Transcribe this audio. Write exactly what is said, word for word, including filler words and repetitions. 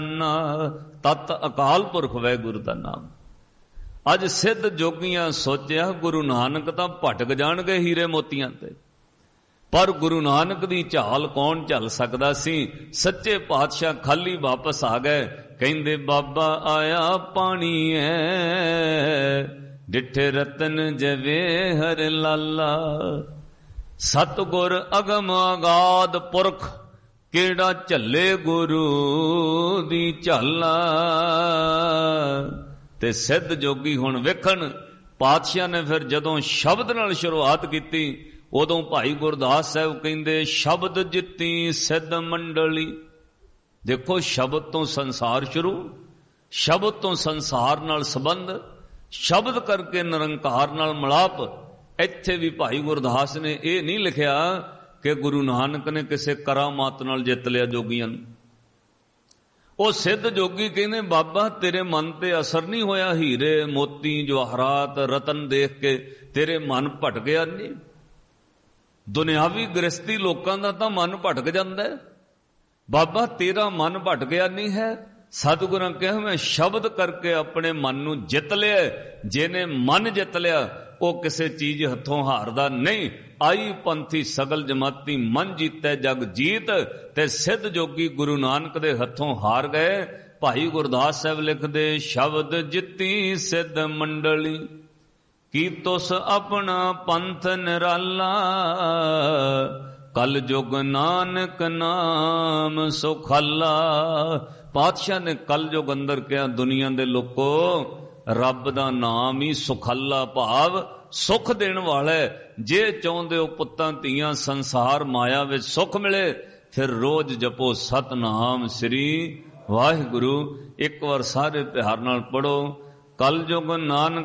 ਤਤ ਅਕਾਲ ਪੁਰਖ ਵਾਹਿਗੁਰੂ ਦਾ ਨਾਮ। ਅੱਜ ਸਿੱਧ ਜੋਗੀਆਂ ਸੋਚਿਆ ਗੁਰੂ ਨਾਨਕ ਤਾਂ ਭਟਕ ਜਾਣਗੇ ਹੀਰੇ ਮੋਤੀਆਂ ਤੇ, ਪਰ ਗੁਰੂ ਨਾਨਕ ਦੀ ਝਾਲ ਕੌਣ ਝੱਲ ਸਕਦਾ ਸੀ। ਸੱਚੇ ਪਾਤਸ਼ਾਹ ਖਾਲੀ ਵਾਪਸ ਆ ਗਏ। ਕਹਿੰਦੇ ਬਾਬਾ ਆਇਆ ਪਾਣੀ ਐ, ਡਿਠੇ ਰਤਨ ਜਵੇ ਹਰ ਲਾਲਾ। ਸਤਿਗੁਰ ਅਗਮ ਅਗਾਧ ਪੁਰਖ, ਕਿਹੜਾ ਝੱਲੇ ਗੁਰੂ ਦੀ ਝਾਲਾ। ਤੇ ਸਿੱਧ ਜੋਗੀ ਹੁਣ ਵੇਖਣ, ਪਾਤਸ਼ਾਹ ਨੇ ਫਿਰ ਜਦੋਂ ਸ਼ਬਦ ਨਾਲ ਸ਼ੁਰੂਆਤ ਕੀਤੀ, ਉਦੋਂ ਭਾਈ ਗੁਰਦਾਸ ਸਾਹਿਬ ਕਹਿੰਦੇ ਸ਼ਬਦ ਜਿੱਤੀ ਸਿੱਧ ਮੰਡਲੀ। ਦੇਖੋ ਸ਼ਬਦ ਤੋਂ ਸੰਸਾਰ ਸ਼ੁਰੂ, ਸ਼ਬਦ ਤੋਂ ਸੰਸਾਰ ਨਾਲ ਸੰਬੰਧ, ਸ਼ਬਦ ਕਰਕੇ ਨਿਰੰਕਾਰ ਨਾਲ ਮਿਲਾਪ। ਇੱਥੇ ਵੀ ਭਾਈ ਗੁਰਦਾਸ ਨੇ ਇਹ ਨਹੀਂ ਲਿਖਿਆ ਕਿ ਗੁਰੂ ਨਾਨਕ ਨੇ ਕਿਸੇ ਕਰਾਮਾਤ ਨਾਲ ਜਿੱਤ ਲਿਆ ਜੋਗੀਆਂ ਨੂੰ। ਉਹ ਸਿੱਧ ਜੋਗੀ ਕਹਿੰਦੇ ਬਾਬਾ ਤੇਰੇ ਮਨ ਤੇ ਅਸਰ ਨਹੀਂ ਹੋਇਆ, ਹੀਰੇ ਮੋਤੀ ਜਵਾਹਰਾਤ ਰਤਨ ਦੇਖ ਕੇ ਤੇਰੇ ਮਨ ਭਟਕ ਗਿਆ ਨਹੀਂ? ਦੁਨਿਆਵੀ ਗ੍ਰਸਤੀ ਲੋਕਾਂ ਦਾ ਤਾਂ ਮਨ ਭਟਕ ਜਾਂਦਾ ਹੈ, ਬਾਬਾ ਤੇਰਾ ਮਨ ਭਟਕ ਗਿਆ ਨਹੀਂ ਹੈ। ਸਤਿਗੁਰਾਂ ਕਿਹਾ ਮੈਂ ਸ਼ਬਦ ਕਰਕੇ ਆਪਣੇ ਮਨ ਨੂੰ ਜਿੱਤ ਲਿਆ। ਜਿਹਨੇ ਮਨ ਜਿੱਤ ਲਿਆ ਉਹ ਕਿਸੇ ਚੀਜ਼ ਹੱਥੋਂ ਹਾਰਦਾ ਨਹੀਂ। ਆਈ ਪੰਥੀ ਸਗਲ ਜਮਾਤੀ, ਮਨ ਜੀਤੈ ਜਗ ਜੀਤ। ਤੇ ਸਿੱਧ ਜੋਗੀ ਗੁਰੂ ਨਾਨਕ ਦੇ ਹੱਥੋਂ ਹਾਰ ਗਏ। ਭਾਈ ਗੁਰਦਾਸ ਸਾਹਿਬ ਲਿਖਦੇ ਸ਼ਬਦ ਜਿੱਤੀ ਸਿੱਧ ਮੰਡਲੀ, ਕੀ ਤੁਸ ਆਪਣਾ ਪੰਥ ਨਿਰਾਲਾ। ਕਲ ਜੁਗ ਨਾਨਕ ਨਾਮ ਸੁਖਾਲਾ। ਪਾਤਸ਼ਾਹ ਨੇ ਕਲ ਜੁਗ ਅੰਦਰ ਕਿਹਾ ਦੁਨੀਆ ਦੇ ਲੋਕੋ ਰੱਬ ਦਾ ਨਾਮ ਹੀ ਸੁਖਾਲਾ, ਭਾਵ ਸੁਖ ਦੇਣ ਵਾਲਾ। ਜੇ ਚਾਹੁੰਦੇ ਹੋ ਪੁੱਤਾਂ ਧੀਆਂ ਸੰਸਾਰ ਮਾਇਆ ਵਿੱਚ ਸੁਖ ਮਿਲੇ, ਫਿਰ ਰੋਜ਼ ਜਪੋ ਸਤਨਾਮ ਸ੍ਰੀ ਵਾਹਿਗੁਰੂ। ਇੱਕ ਵਾਰ ਸਾਰੇ ਪਿਆਰ ਨਾਲ ਪੜੋ, ਕਲ ਜੁਗ ਨਾਨਕ